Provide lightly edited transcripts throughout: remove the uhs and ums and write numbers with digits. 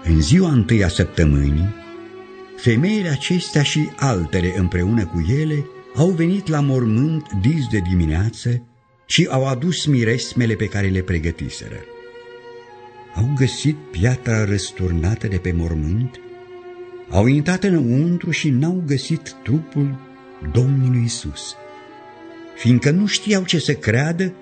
În ziua întâi a săptămânii, femeile acestea și altele împreună cu ele au venit la mormânt dis de dimineață și au adus miresmele pe care le pregătiseră. Au găsit piatra răsturnată de pe mormânt, au intrat înăuntru și n-au găsit trupul Domnului Iisus. Fiindcă nu știau ce să creadă,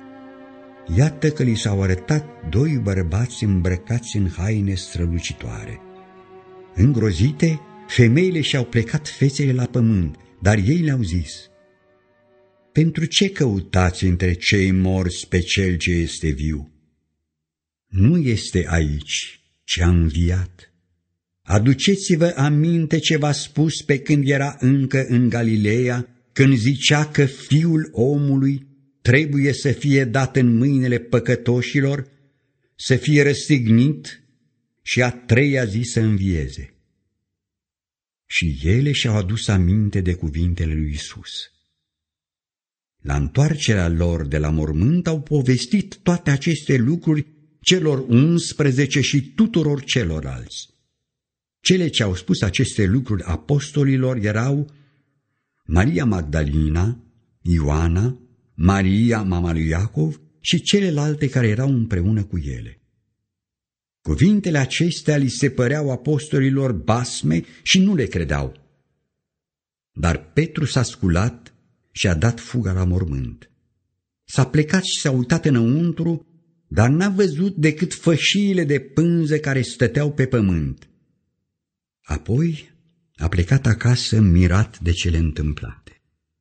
iată că li s-au arătat doi bărbați îmbrăcați în haine strălucitoare. Îngrozite, femeile și-au plecat fețele la pământ, dar ei le-au zis: pentru ce căutați între cei morți pe cel ce este viu? Nu este aici, ci a înviat. Aduceți-vă aminte ce v-a spus pe când era încă în Galileea, când zicea că Fiul omului trebuie să fie dat în mâinile păcătoșilor, să fie răstignit și a treia zi să învieze. Și ele și-au adus aminte de cuvintele lui Iisus. La întoarcerea lor de la mormânt au povestit toate aceste lucruri celor 11 și tuturor celorlalți. Cele ce au spus aceste lucruri apostolilor erau Maria Magdalena, Ioana, Maria, mama lui Iacov, și celelalte care erau împreună cu ele. Cuvintele acestea li se păreau apostolilor basme și nu le credeau. Dar Petru s-a sculat și a dat fuga la mormânt. S-a plecat și s-a uitat înăuntru, dar n-a văzut decât fășiile de pânză care stăteau pe pământ. Apoi a plecat acasă mirat de cele întâmplate.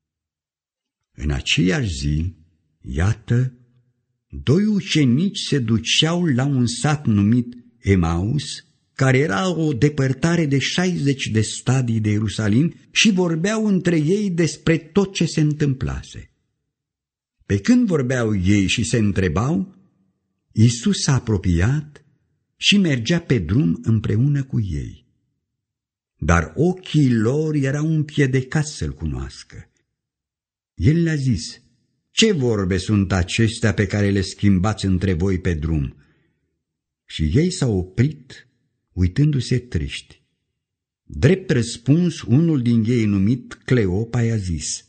În aceeași zi, iată, doi ucenici se duceau la un sat numit Emaus, care era o depărtare de 60 de stadii de Ierusalim, și vorbeau între ei despre tot ce se întâmplase. Pe când vorbeau ei și se întrebau, Iisus s-a apropiat și mergea pe drum împreună cu ei. Dar ochii lor erau împiedicați să-L cunoască. El le-a zis: ce vorbe sunt acestea pe care le schimbați între voi pe drum? Și ei s-au oprit, uitându-se triști. Drept răspuns, unul din ei, numit Cleopa, i-a zis: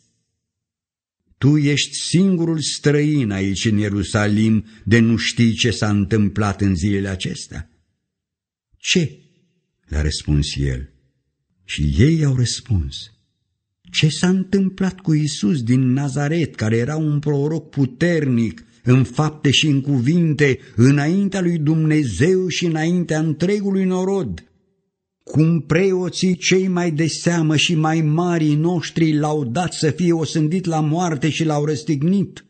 tu ești singurul străin aici în Ierusalim de nu știi ce s-a întâmplat în zilele acestea? Ce? Le-a răspuns el. Și ei au răspuns: ce s-a întâmplat cu Iisus din Nazaret, care era un proroc puternic în fapte și în cuvinte, înaintea lui Dumnezeu și înaintea întregului norod? Cum preoții cei mai de seamă și mai marii noștri l-au dat să fie osândit la moarte și l-au răstignit.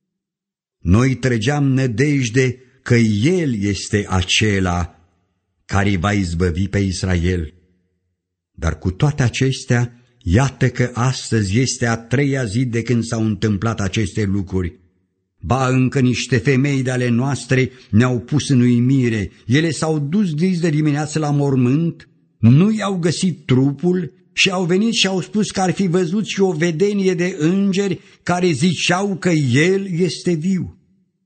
Noi trăgeam nădejde că El este acela care va izbăvi pe Israel. Dar cu toate acestea, iată că astăzi este a treia zi de când s-au întâmplat aceste lucruri. Ba, încă niște femei de ale noastre ne-au pus în uimire. Ele s-au dus dis de dimineață la mormânt, nu i-au găsit trupul și au venit și au spus că ar fi văzut și o vedenie de îngeri care ziceau că El este viu.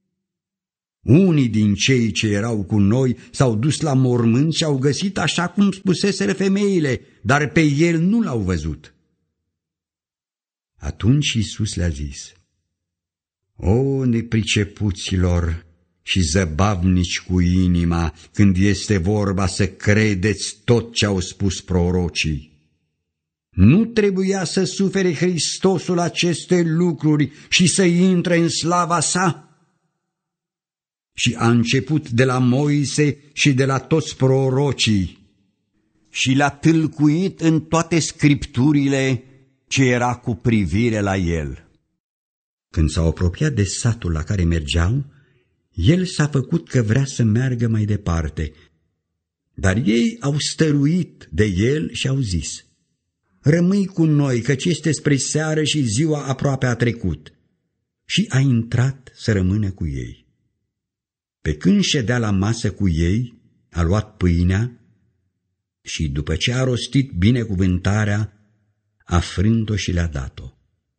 Unii din cei ce erau cu noi s-au dus la mormânt și au găsit așa cum spuseseră femeile, dar pe El nu l-au văzut. Atunci Iisus le-a zis: o nepricepuților și zăbavnici cu inima, când este vorba să credeți tot ce au spus prorocii. Nu trebuia să sufere Hristosul aceste lucruri și să intre în slava sa? Și a început de la Moise și de la toți prorocii și l-a tâlcuit în toate scripturile ce era cu privire la el. Când s-au apropiat de satul la care mergeau, el s-a făcut că vrea să meargă mai departe, dar ei au stăruit de el și au zis: rămâi cu noi, căci este spre seară și ziua aproape a trecut. Și a intrat să rămână cu ei. Pe când ședea la masă cu ei, a luat pâinea și, după ce a rostit binecuvântarea, a frânt-o și le-a dat-o.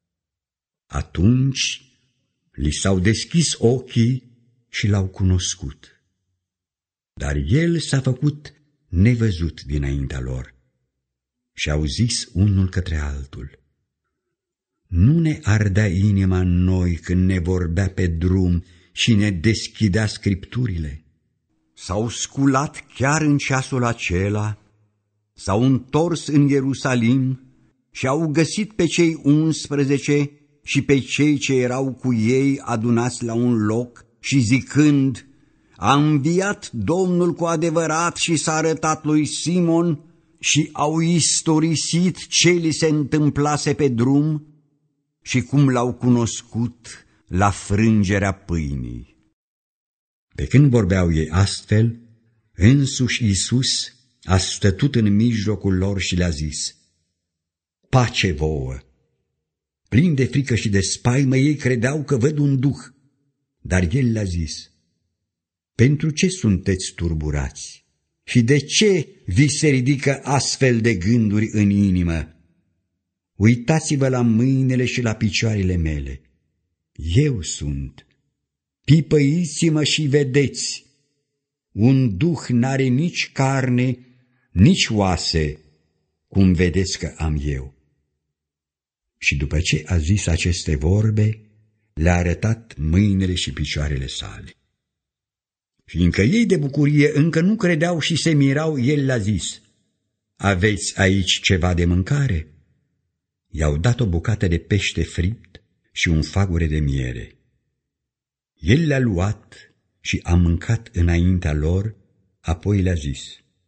Atunci li s-au deschis ochii și l-au cunoscut. Dar el s-a făcut nevăzut dinaintea lor. Și au zis unul către altul: nu ne ardea inima în noi când ne vorbea pe drum și ne deschidea scripturile? S-au sculat chiar în ceasul acela, s-au întors în Ierusalim și au găsit pe cei 11 și pe cei ce erau cu ei adunați la un loc și zicând: a înviat Domnul cu adevărat și s-a arătat lui Simon, și au istorisit ce li se întâmplase pe drum și cum l-au cunoscut la frângerea pâinii. Pe când vorbeau ei astfel, însuși Iisus a stătut în mijlocul lor și le-a zis: pace vouă! Plini de frică și de spaimă, ei credeau că văd un duh, dar El le-a zis: pentru ce sunteți turburați? Și de ce vi se ridică astfel de gânduri în inimă? Uitați-vă la mâinile și la picioarele mele. Eu sunt. Pipăiți-mă și vedeți. Un duh n-are nici carne, nici oase, cum vedeți că am eu. Și după ce a zis aceste vorbe, le-a arătat mâinile și picioarele sale. Fiindcă ei de bucurie încă nu credeau și se mirau, El le-a zis: aveți aici ceva de mâncare? I-au dat o bucată de pește fript și un fagure de miere. El le-a luat și a mâncat înaintea lor, apoi le-a zis: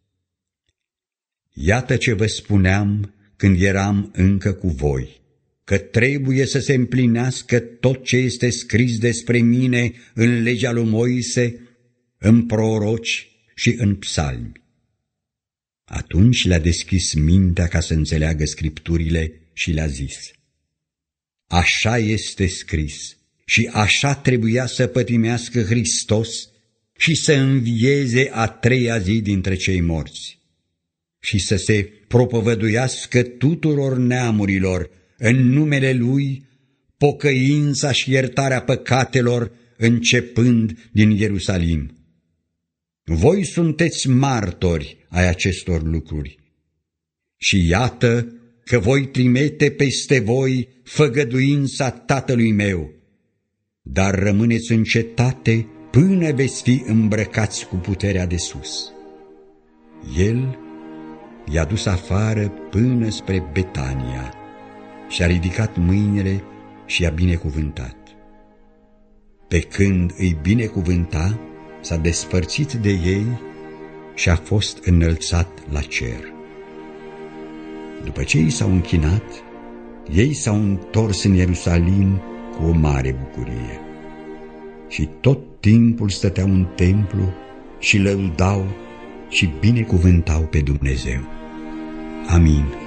iată ce vă spuneam când eram încă cu voi, că trebuie să se împlinească tot ce este scris despre mine în legea lui Moise, în proroci și în psalmi. Atunci le-a deschis mintea ca să înțeleagă scripturile și le-a zis: așa este scris și așa trebuia să pătimească Hristos și să învieze a treia zi dintre cei morți și să se propovăduiască tuturor neamurilor în numele Lui pocăința și iertarea păcatelor, începând din Ierusalim. Voi sunteți martori ai acestor lucruri. Și iată că voi trimite peste voi făgăduința Tatălui meu, dar rămâneți în cetate până veți fi îmbrăcați cu puterea de sus. El i-a dus afară până spre Betania și-a ridicat mâinile și i-a binecuvântat. Pe când îi binecuvânta, s-a despărțit de ei și a fost înălțat la cer. După ce ei s-au închinat, ei s-au întors în Ierusalim cu o mare bucurie. Și tot timpul stăteau în templu și lăudau și binecuvântau pe Dumnezeu. Amin.